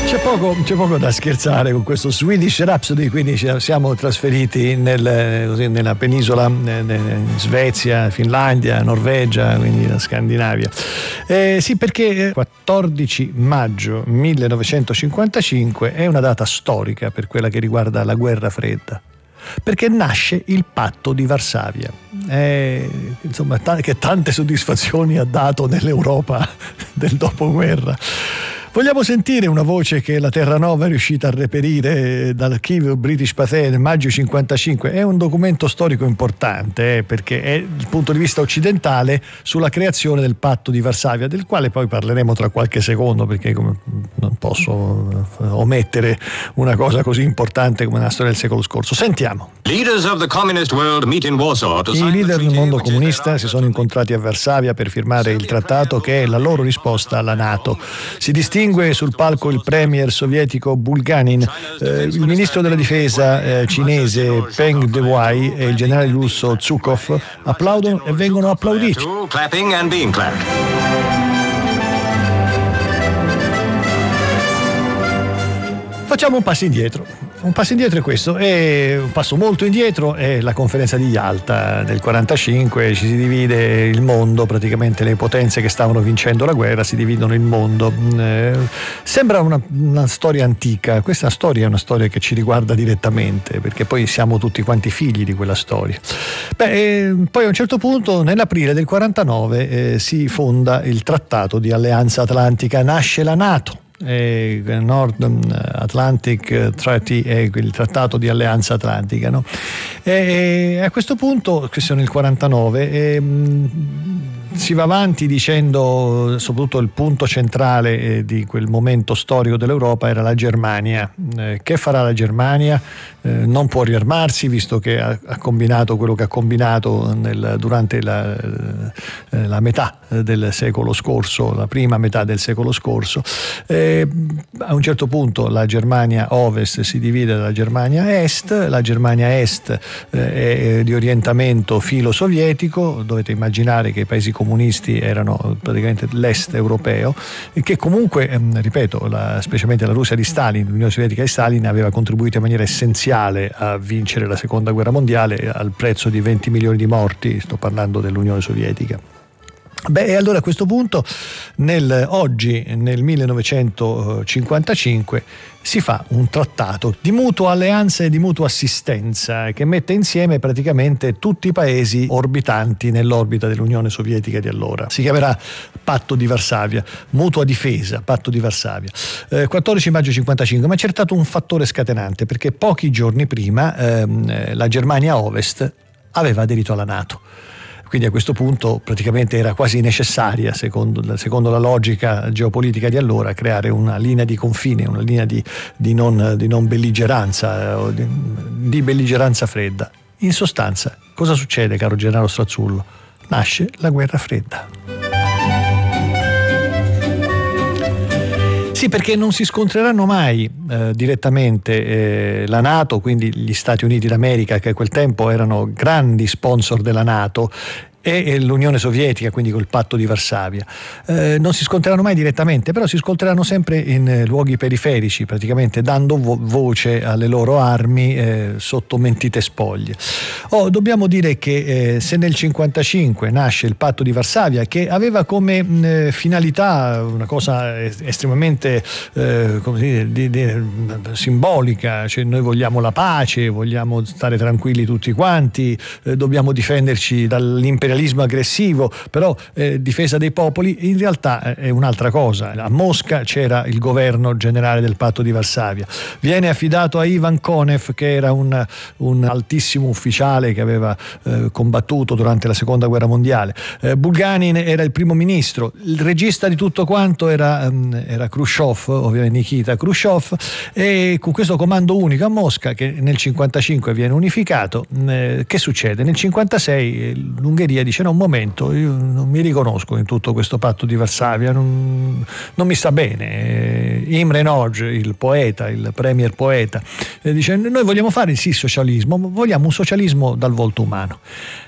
C'è poco da scherzare con questo Swedish Rhapsody, quindi ci siamo trasferiti nella penisola, in Svezia, Finlandia, Norvegia, quindi la Scandinavia. Sì, perché 14 maggio 1955 è una data storica per quella che riguarda la guerra fredda, perché nasce il patto di Varsavia, insomma, che tante soddisfazioni ha dato nell'Europa del dopoguerra. Vogliamo sentire una voce che la Terranova è riuscita a reperire dall'archivio British Pathé nel maggio 55. È un documento storico importante, perché è il punto di vista occidentale sulla creazione del patto di Varsavia, del quale poi parleremo tra qualche secondo, perché non posso omettere una cosa così importante come la storia del secolo scorso. Sentiamo. I leader del mondo comunista si sono incontrati a Varsavia per firmare il trattato che è la loro risposta alla NATO. Si distingue sul palco il premier sovietico Bulganin, il ministro della difesa cinese Peng Dehuai e il generale russo Zhukov applaudono e vengono applauditi. Facciamo un passo indietro. Un passo indietro è questo, è un passo molto indietro, è la conferenza di Yalta del 45, ci si divide il mondo, praticamente le potenze che stavano vincendo la guerra si dividono il mondo. Sembra una storia antica, questa storia è una storia che ci riguarda direttamente, perché poi siamo tutti quanti figli di quella storia. Poi a un certo punto, nell'aprile del 49, si fonda il Trattato di Alleanza Atlantica, nasce la NATO. North Atlantic Treaty è il trattato di alleanza atlantica, no? E a questo punto, questo è nel 49, si va avanti dicendo, soprattutto il punto centrale di quel momento storico dell'Europa era la Germania. Che farà la Germania? Non può riarmarsi, visto che ha combinato quello che ha combinato durante la metà del secolo scorso, la prima metà del secolo scorso. A un certo punto la Germania Ovest si divide dalla Germania Est. La Germania Est è di orientamento filo-sovietico. Dovete immaginare che i paesi comunisti erano praticamente l'est europeo, e che comunque, ripeto, specialmente la Russia di Stalin, l'Unione Sovietica di Stalin, aveva contribuito in maniera essenziale a vincere la seconda guerra mondiale al prezzo di 20 milioni di morti. Sto parlando dell'Unione Sovietica. E allora a questo punto, oggi nel 1955, si fa un trattato di mutua alleanza e di mutua assistenza che mette insieme praticamente tutti i paesi orbitanti nell'orbita dell'Unione Sovietica di allora. Si chiamerà Patto di Varsavia, mutua difesa, Patto di Varsavia. 14 maggio 55, ma c'è stato un fattore scatenante, perché pochi giorni prima la Germania Ovest aveva aderito alla NATO. Quindi a questo punto praticamente era quasi necessaria, secondo la logica geopolitica di allora, creare una linea di confine, una linea di non belligeranza, di belligeranza fredda. In sostanza, cosa succede, caro Gennaro Strazzullo? Nasce la guerra fredda. Sì, perché non si scontreranno mai direttamente la NATO, quindi gli Stati Uniti d'America, che a quel tempo erano grandi sponsor della NATO, e l'Unione Sovietica, quindi col patto di Varsavia. Non si scontreranno mai direttamente, però si scontreranno sempre in luoghi periferici, praticamente dando voce alle loro armi sotto mentite spoglie. Dobbiamo dire che se nel 1955 nasce il patto di Varsavia, che aveva come finalità una cosa estremamente simbolica, cioè noi vogliamo la pace, vogliamo stare tranquilli tutti quanti, dobbiamo difenderci dall'imperialismo aggressivo, però difesa dei popoli, in realtà è un'altra cosa. A Mosca c'era il governo generale del patto di Varsavia, viene affidato a Ivan Konev, che era un altissimo ufficiale che aveva combattuto durante la seconda guerra mondiale. Bulganin era il primo ministro, il regista di tutto quanto era Khrushchev, ovviamente Nikita Khrushchev, e con questo comando unico a Mosca, che nel 1955 viene unificato. Che succede? Nel 1956 l'Ungheria dice: no, un momento, io non mi riconosco in tutto questo patto di Varsavia, non mi sta bene. Imre Nagy, il poeta, il premier poeta, dice: noi vogliamo fare sì socialismo, ma vogliamo un socialismo dal volto umano.